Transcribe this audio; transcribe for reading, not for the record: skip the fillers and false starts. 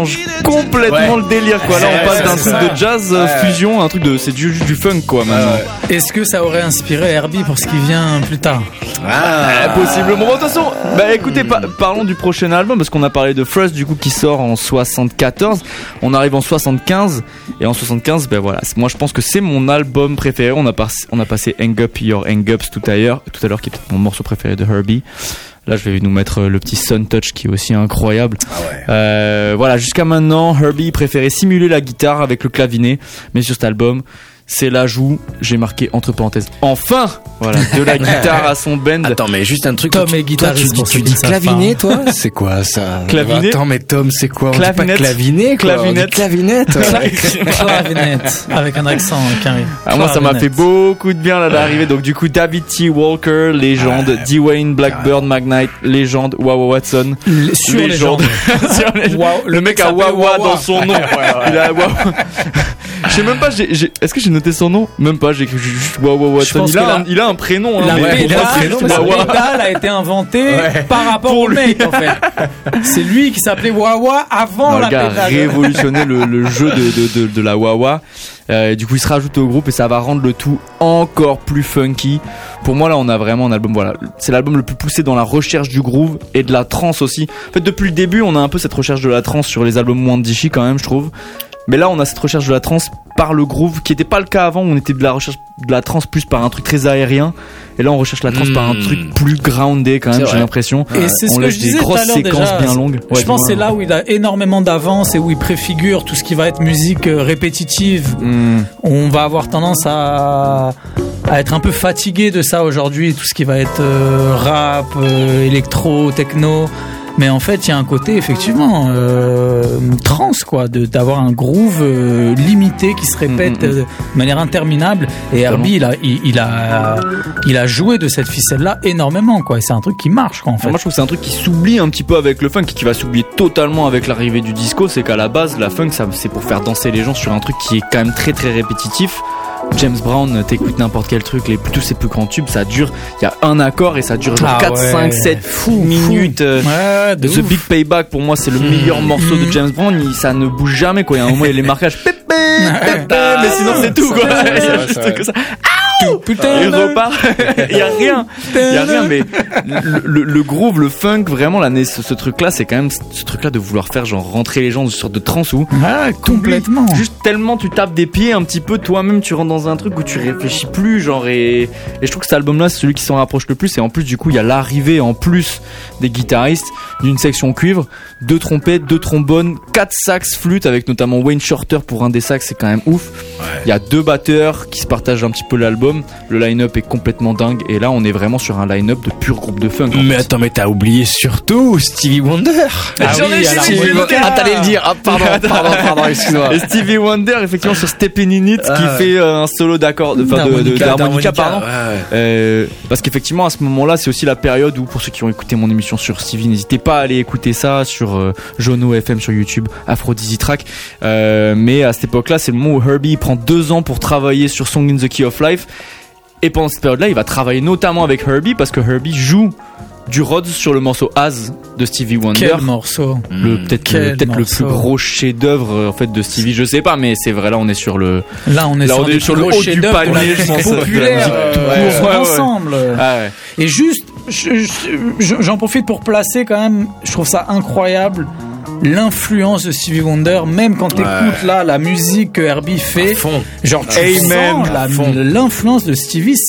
complètement le délire quoi. Là on passe d'un truc de jazz fusion, un truc de c'est du funk quoi maintenant. Est-ce que ça aurait inspiré Herbie pour ce qui vient plus tard? Possiblement. Bon, de toute façon, écoutez, parlons du prochain album parce qu'on a parlé de Thrust du coup qui sort en 74. On arrive en 75 et en 75, voilà. Moi je pense que c'est mon album préféré. On a passé Hang Up Your Hang Ups tout à l'heure qui est peut-être mon morceau préféré de Herbie. Là, je vais nous mettre le petit Sun Touch qui est aussi incroyable. Voilà, jusqu'à maintenant, Herbie préférait simuler la guitare avec le clavinet, mais sur cet album, c'est l'ajout, j'ai marqué entre parenthèses, enfin, voilà, de la guitare à son band. Attends, mais juste un truc. Tom est guitariste. Tu dis clavinet, toi? C'est quoi ça? Clavinet. Attends, mais Tom, c'est quoi? On dit pas clavinet, quoi. Clavinette. Clavinette. Avec un accent, carré. Moi, ça m'a fait beaucoup de bien, là, d'arriver. Donc, du coup, David T. Walker, légende. Dwayne Blackbird McKnight, légende. Wawa Watson, légende. Le mec a Wawa dans son nom. Il a Wawa. Je sais même pas, est-ce que j'ai noté son nom? Même pas, j'ai écrit juste Wawa Watson. Il a un prénom, hein. La pédale a été inventée par rapport au mec, en fait. C'est lui qui s'appelait Wawa avant la pédale. Le gars a révolutionné le jeu de la Wawa. Du coup, il se rajoute au groupe et ça va rendre le tout encore plus funky. Pour moi, là, on a vraiment un album, voilà. C'est l'album le plus poussé dans la recherche du groove et de la trance aussi. En fait, depuis le début, on a un peu cette recherche de la trance sur les albums moins Dishi quand même, je trouve. Mais là, on a cette recherche de la trance par le groove, qui n'était pas le cas avant. On était de la recherche de la trance plus par un truc très aérien. Et là, on recherche la trance par un truc plus groundé quand même, j'ai l'impression. Et c'est ce on que laisse je disais des grosses tout à l'heure séquences déjà, bien longues. Je pense que c'est là où il a énormément d'avance et où il préfigure tout ce qui va être musique répétitive. On va avoir tendance à être un peu fatigué de ça aujourd'hui, tout ce qui va être rap, électro, techno. Mais en fait, il y a un côté effectivement trance quoi, d'avoir un groove limité qui se répète de manière interminable. Et Herbie, il a joué de cette ficelle-là énormément quoi. Et c'est un truc qui marche quoi en fait. Moi, je trouve que c'est un truc qui s'oublie un petit peu avec le funk, qui va s'oublier totalement avec l'arrivée du disco. C'est qu'à la base, la funk, c'est pour faire danser les gens sur un truc qui est quand même très très répétitif. James Brown, t'écoutes n'importe quel truc, tous ses plus grands tubes, ça dure, il y a un accord et ça dure genre 4, 5, 7 minutes. The Big Payback, pour moi, c'est le meilleur morceau de James Brown, ça ne bouge jamais, quoi. Il y a un moment, il y a les marquages, pépé, mais sinon c'est tout, quoi. Il y a juste que ça. Putain, il repart. Il y a rien, mais le groove, le funk, vraiment, ce truc-là, c'est quand même ce truc-là de vouloir faire genre rentrer les gens dans une sorte de transe où complètement. Juste tellement tu tapes des pieds un petit peu, toi-même tu rentres dans un truc où tu réfléchis plus, genre et je trouve que cet album-là, c'est celui qui s'en rapproche le plus. Et en plus, du coup, il y a l'arrivée en plus des guitaristes d'une section cuivre, 2 trompettes, 2 trombones, 4 sax flûtes avec notamment Wayne Shorter pour un des sax, c'est quand même ouf. Il y a 2 batteurs qui se partagent un petit peu l'album. Le line-up est complètement dingue et là on est vraiment sur un line-up de pur groupe de funk. Mais attends, mais t'as oublié surtout Stevie Wonder. Stevie Wonder. T'allais le dire. Pardon, excuse-moi. Et Stevie Wonder, effectivement, sur Steppin' In It, qui fait un solo d'harmonica, pardon. Parce qu'effectivement, à ce moment-là, c'est aussi la période où, pour ceux qui ont écouté mon émission sur Stevie, n'hésitez pas à aller écouter ça sur Jono FM sur YouTube, Aphrodisiac Track. Mais à cette époque-là, c'est le moment où Herbie prend 2 ans pour travailler sur Song in the Key of Life. Et pendant cette période-là, il va travailler notamment avec Herbie parce que Herbie joue du Rhodes sur le morceau As de Stevie Wonder. Quel morceau! Peut-être le plus gros chef-d'œuvre en fait de Stevie, je sais pas, mais c'est vrai, là on est sur le sur le haut du panier, je pense, populaire ensemble. Et juste, j'en profite pour placer quand même, je trouve ça incroyable. L'influence de Stevie Wonder, même quand t'écoutes là la musique que Herbie fait, genre tu sens l'influence de Stevie,